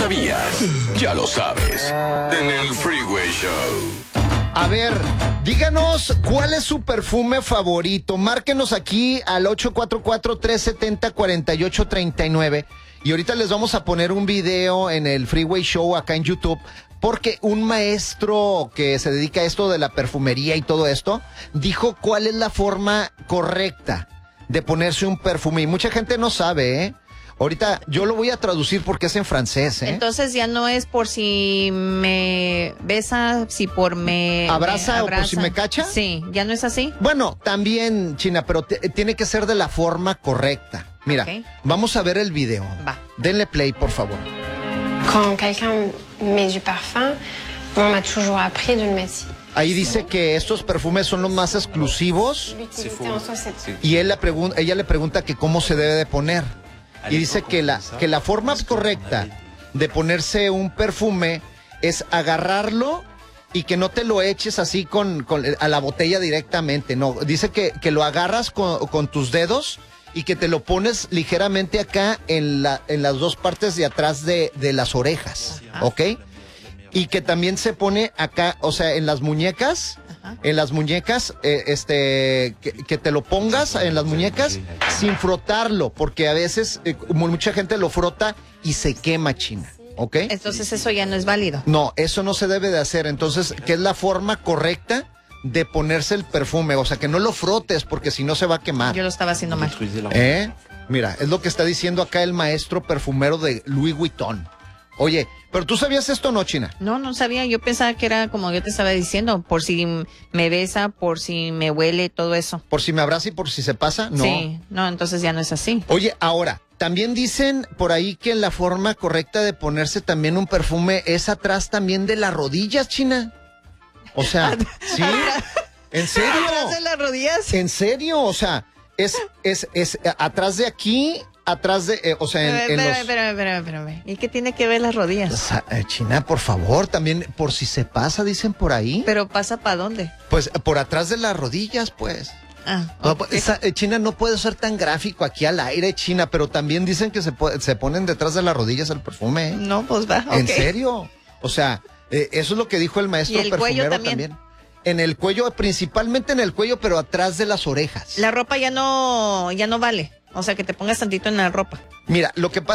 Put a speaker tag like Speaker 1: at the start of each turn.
Speaker 1: sabías? Ya lo sabes. En el Freeway Show.
Speaker 2: A ver, díganos cuál es su perfume favorito. Márquenos aquí al 844-370-4839. Y ahorita les vamos a poner un video en el Freeway Show acá en YouTube. Porque un maestro que se dedica a esto de la perfumería y todo esto, dijo cuál es la forma correcta de ponerse un perfume. Y mucha gente no sabe, ¿eh? Ahorita yo lo voy a traducir porque es en francés, ¿eh?
Speaker 3: Entonces ya no es por si me besa, si por me
Speaker 2: ¿Abraza o por si me cacha?
Speaker 3: Sí, ¿ya no es así?
Speaker 2: Bueno, también, China, pero tiene que ser de la forma correcta. Mira,
Speaker 3: Okay.
Speaker 2: Vamos a ver el video.
Speaker 3: Va.
Speaker 2: Denle play, por favor.
Speaker 4: Quand quelqu'un met du parfum, on m'a toujours appris de le mettre.
Speaker 2: Ahí dice que estos perfumes son los más exclusivos
Speaker 4: L'utilité en soi, c'est...
Speaker 2: y ella le pregunta que cómo se debe de poner. Y dice que la forma correcta de ponerse un perfume es agarrarlo y que no te lo eches así a la botella directamente. No, dice que lo agarras con tus dedos y que te lo pones ligeramente acá en las dos partes de atrás de las orejas, ¿ok? Y que también se pone acá, o sea, en las muñecas. En las muñecas, que te lo pongas en las muñecas sin frotarlo, porque a veces mucha gente lo frota y se quema, China, ¿ok?
Speaker 3: Entonces eso ya no es válido.
Speaker 2: No, eso no se debe de hacer. Entonces, ¿qué es la forma correcta de ponerse el perfume? O sea, que no lo frotes, porque si no se va a quemar.
Speaker 3: Yo lo estaba haciendo mal.
Speaker 2: Mira, es lo que está diciendo acá el maestro perfumero de Louis Vuitton. Oye, ¿pero tú sabías esto, no, China?
Speaker 3: No sabía. Yo pensaba que era como yo te estaba diciendo, por si me besa, por si me huele, todo eso.
Speaker 2: ¿Por si me abraza y por si se pasa? No.
Speaker 3: Sí, no, entonces ya no es así.
Speaker 2: Oye, ahora, también dicen por ahí que la forma correcta de ponerse también un perfume es atrás también de las rodillas, China. O sea, ¿sí? ¿En serio?
Speaker 3: ¿Atrás de las rodillas?
Speaker 2: ¿En serio? O sea, es atrás de aquí, atrás de, o sea,
Speaker 3: Espérame. ¿Y qué tiene que ver las rodillas?
Speaker 2: O sea, China, por favor, también por si se pasa, dicen por ahí.
Speaker 3: ¿Pero pasa para dónde?
Speaker 2: Pues por atrás de las rodillas, pues.
Speaker 3: Ah,
Speaker 2: No,
Speaker 3: ok.
Speaker 2: China, no puede ser tan gráfico aquí al aire, China, pero también dicen que se ponen detrás de las rodillas el perfume, ¿eh?
Speaker 3: No, pues va,
Speaker 2: ¿En
Speaker 3: ok.
Speaker 2: serio? O sea, eso es lo que dijo el maestro
Speaker 3: ¿Y el cuello
Speaker 2: perfumero
Speaker 3: también?
Speaker 2: En el cuello, principalmente en el cuello, pero atrás de las orejas.
Speaker 3: La ropa ya no vale. O sea, que te pongas tantito en la ropa.
Speaker 2: Mira, lo que pasa